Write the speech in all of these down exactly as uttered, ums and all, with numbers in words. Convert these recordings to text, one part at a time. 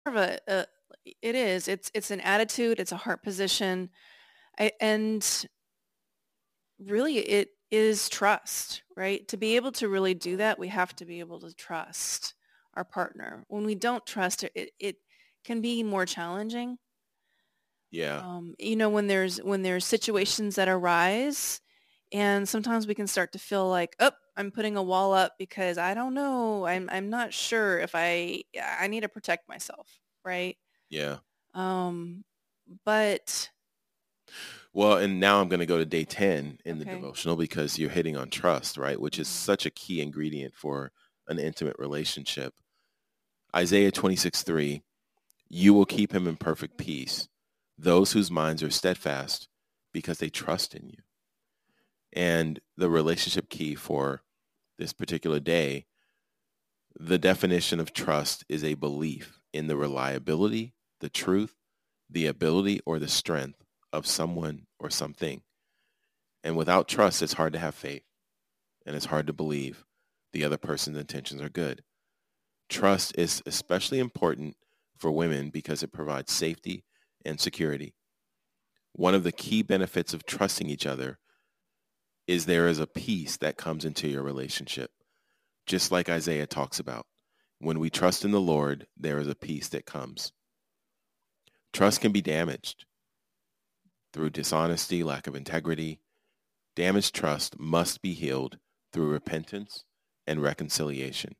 of a, a it is. It's it's an attitude, it's a heart position. I, and really it is trust, right? To be able to really do that, we have to be able to trust our partner. When we don't trust it, it, it can be more challenging. Yeah. Um, you know, when there's when there's situations that arise, and sometimes we can start to feel like, oh, I'm putting a wall up because I don't know, I'm I'm not sure if I I need to protect myself, right? Yeah. Um, but Well, and now I'm going to go to day ten in the okay. devotional because you're hitting on trust, right? Which is Mhm. such a key ingredient for an intimate relationship. Isaiah twenty-six three, you will keep him in perfect peace, those whose minds are steadfast because they trust in you. And the relationship key for this particular day, the definition of trust is a belief in the reliability, the truth, the ability, or the strength of someone or something. And without trust, it's hard to have faith and it's hard to believe the other person's intentions are good. Trust is especially important for women because it provides safety and security. One of the key benefits of trusting each other is there is a peace that comes into your relationship, just like Isaiah talks about. When we trust in the Lord, there is a peace that comes. Trust can be damaged through dishonesty, lack of integrity. Damaged trust must be healed through repentance and reconciliation.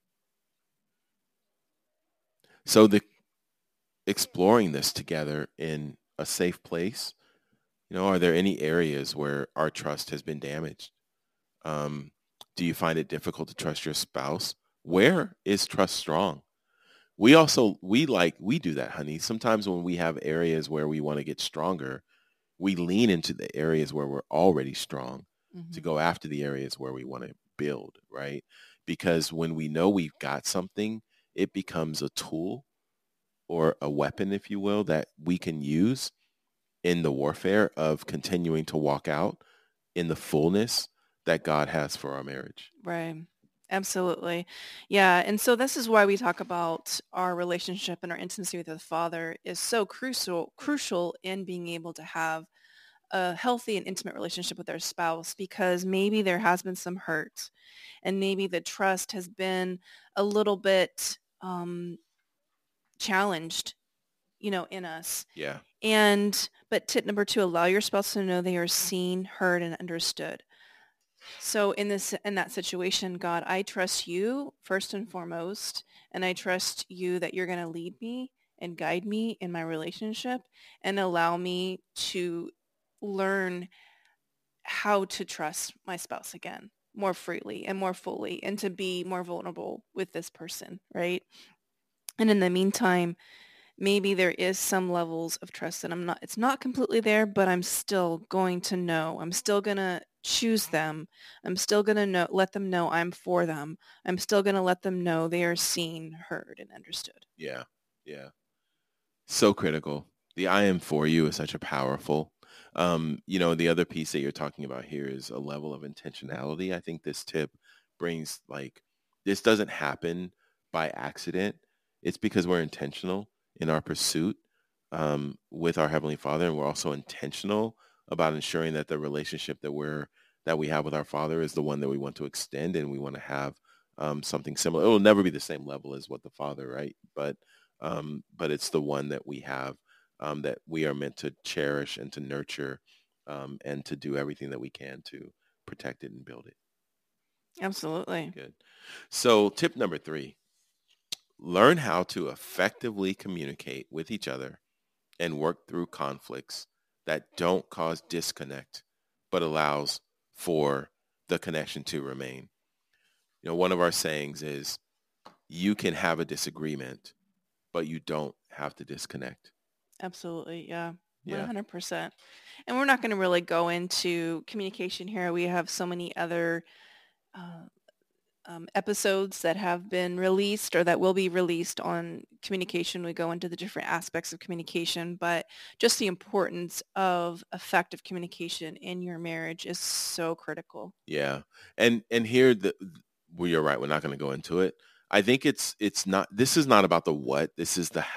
So the exploring this together in a safe place, you know, are there any areas where our trust has been damaged? Um, do you find it difficult to trust your spouse? Where is trust strong? We also, we like, we do that, honey. Sometimes when we have areas where we want to get stronger, we lean into the areas where we're already strong to Mhm. go after the areas where we want to build, right? Because when we know we've got something, it becomes a tool or a weapon, if you will, that we can use in the warfare of continuing to walk out in the fullness that God has for our marriage. Right. Absolutely. Yeah. And so this is why we talk about our relationship and our intimacy with the Father is so crucial, crucial in being able to have a healthy and intimate relationship with our spouse, because maybe there has been some hurt and maybe the trust has been a little bit um, challenged, you know, in us. Yeah. And, but tip number two, allow your spouse to know they are seen, heard, and understood. So in this in that situation, God, I trust you first and foremost, and I trust you that you're going to lead me and guide me in my relationship and allow me to learn how to trust my spouse again more freely and more fully and to be more vulnerable with this person, right? And in the meantime, maybe there is some levels of trust that I'm not, it's not completely there, but I'm still going to know. I'm still going to choose them. I'm still going to know, let them know I'm for them. I'm still going to let them know they are seen, heard, and understood. Yeah. Yeah. So critical. The I am for you is such a powerful, um, you know, the other piece that you're talking about here is a level of intentionality. I think this tip brings like, this doesn't happen by accident. It's because we're intentional in our pursuit um, with our Heavenly Father. And we're also intentional about ensuring that the relationship that we're, that we have with our Father is the one that we want to extend and we want to have um, something similar. It will never be the same level as what the Father, right? But um, but it's the one that we have um, that we are meant to cherish and to nurture um, and to do everything that we can to protect it and build it. Absolutely. Good. So tip number three, learn how to effectively communicate with each other and work through conflicts that don't cause disconnect, but allows for the connection to remain. You know, one of our sayings is you can have a disagreement, but you don't have to disconnect. Absolutely. Yeah. Yeah. one hundred percent. And we're not going to really go into communication here. We have so many other uh, um, episodes that have been released or that will be released on communication. We go into the different aspects of communication, but just the importance of effective communication in your marriage is so critical. Yeah. And and here the well, you're right, we're not going to go into it. I think it's it's not. This is not about the what. This is the